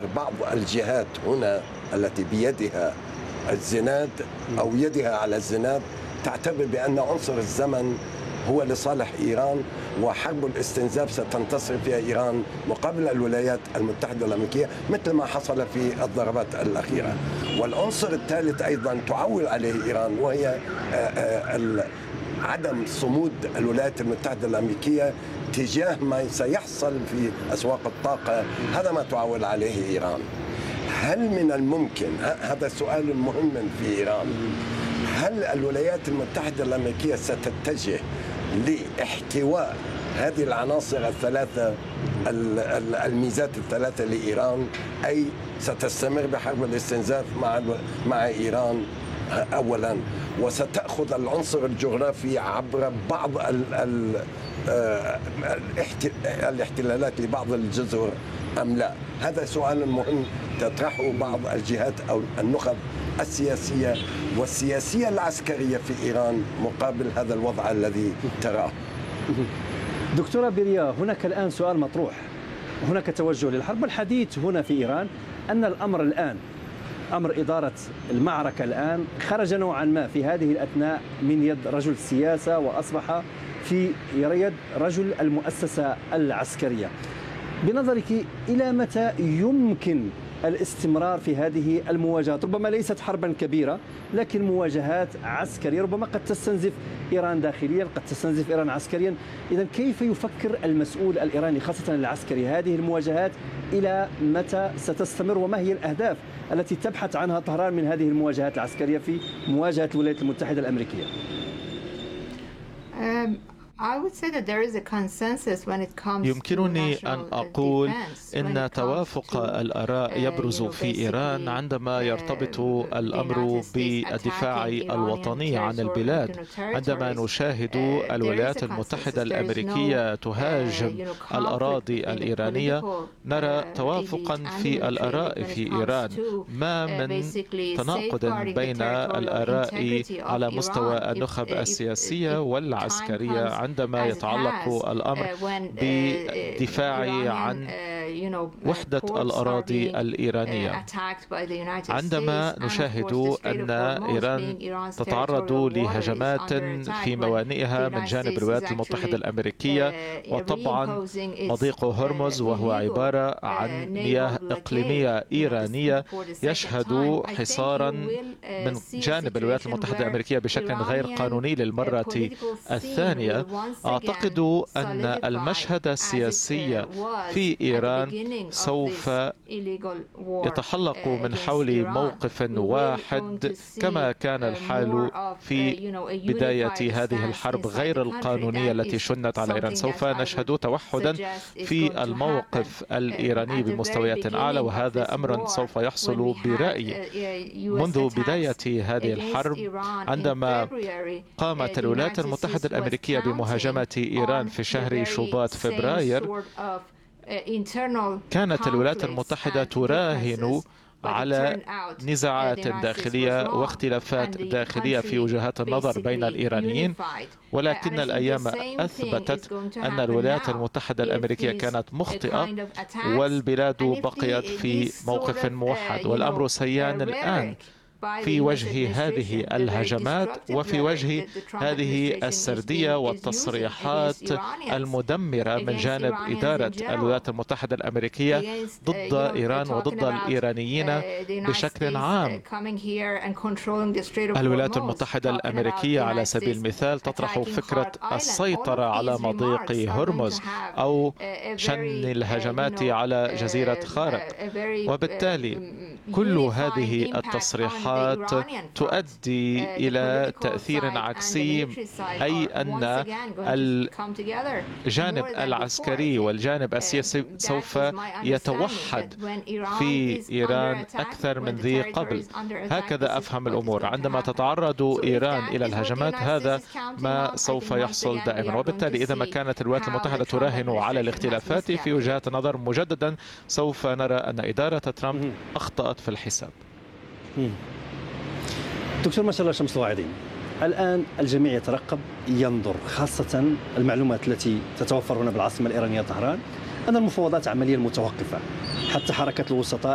بعض الجهات هنا التي بيدها الزناد أو يدها على الزناد تعتبر بأن عنصر الزمن هو لصالح إيران، وحرب الاستنزاف ستنتصر فيها إيران مقابل الولايات المتحدة الأمريكية مثل ما حصل في الضربات الأخيرة. والعنصر الثالث أيضا تعول عليه إيران، وهي عدم صمود الولايات المتحدة الأمريكية تجاه ما سيحصل في أسواق الطاقة. هذا ما تعول عليه إيران. هل من الممكن، هذا سؤال مهم في إيران، هل الولايات المتحدة الأمريكية ستتجه لاحتواء هذه العناصر الثلاثة، الميزات الثلاثة لإيران، أي ستستمر بحرب الاستنزاف مع إيران أولا، وستأخذ العنصر الجغرافي عبر بعض الاحتلالات لبعض الجزر أم لا؟ هذا سؤال مهم تطرحه بعض الجهات أو النخب السياسية والسياسية العسكرية في إيران مقابل هذا الوضع الذي تراه. دكتورة بيريا، هناك الآن سؤال مطروح، هناك توجه للحرب. الحديث هنا في إيران أن الأمر الآن، أمر إدارة المعركة الآن، خرج نوعا ما في هذه الأثناء من يد رجل السياسة وأصبح في يد رجل المؤسسة العسكرية. بنظرك إلى متى يمكن الاستمرار في هذه المواجهات؟ ربما ليست حربا كبيرة، لكن مواجهات عسكرية ربما قد تستنزف إيران داخليا، قد تستنزف إيران عسكريا. إذا كيف يفكر المسؤول الإيراني خاصة العسكري هذه المواجهات إلى متى ستستمر، وما هي الأهداف التي تبحث عنها طهران من هذه المواجهات العسكرية في مواجهة الولايات المتحدة الأمريكية؟ يمكنني أن أقول إن توافق الآراء يبرز في إيران عندما يرتبط الأمر بالدفاع الوطني عن البلاد. عندما نشاهد الولايات المتحدة الأمريكية تهاجم الأراضي الإيرانية نرى توافقا في الآراء في إيران، ما من تناقض بين الآراء على مستوى النخب السياسية والعسكرية عندما يتعلق الأمر بدفاع عن وحدة الأراضي الإيرانية. عندما نشاهد أن إيران تتعرض لهجمات في موانئها من جانب الولايات المتحدة الأمريكية، وطبعا مضيق هرمز وهو عبارة عن مياه إقليمية إيرانية يشهد حصارا من جانب الولايات المتحدة الأمريكية بشكل غير قانوني للمرة الثانية، أعتقد أن المشهد السياسي في إيران سوف يتحلق من حول موقف واحد كما كان الحال في بداية هذه الحرب غير القانونية التي شنت على إيران. سوف نشهد توحدا في الموقف الإيراني بمستويات أعلى، وهذا أمر سوف يحصل برأيي منذ بداية هذه الحرب. عندما قامت الولايات المتحدة الأمريكية بمهاجمة إيران في شهر شباط فبراير، كانت الولايات المتحدة تراهن على نزاعات داخلية واختلافات داخلية في وجهات النظر بين الإيرانيين، ولكن الأيام أثبتت أن الولايات المتحدة الأمريكية كانت مخطئة والبلاد بقيت في موقف موحد. والأمر سيان الآن في وجه هذه الهجمات وفي وجه هذه السردية والتصريحات المدمرة من جانب إدارة الولايات المتحدة الأمريكية ضد إيران وضد الإيرانيين بشكل عام. الولايات المتحدة الأمريكية على سبيل المثال تطرح فكرة السيطرة على مضيق هرمز أو شن الهجمات على جزيرة خارق، وبالتالي كل هذه التصريحات تؤدي إلى تأثير عكسي، أي أن الجانب العسكري والجانب السياسي سوف يتوحد في إيران أكثر من ذي قبل. هكذا أفهم الأمور. عندما تتعرض إيران إلى الهجمات هذا ما سوف يحصل دائما، وبالتالي إذا ما كانت الولايات المتحدة تراهن على الاختلافات في وجهات النظر مجددا سوف نرى أن إدارة ترامب أخطأت في الحساب. دكتور ما شاء الله شمس الواعظين، الآن الجميع يترقب ينظر، خاصة المعلومات التي تتوفر هنا بالعاصمة الإيرانية طهران، أن المفاوضات عمليا متوقفة، حتى حركة الوسطاء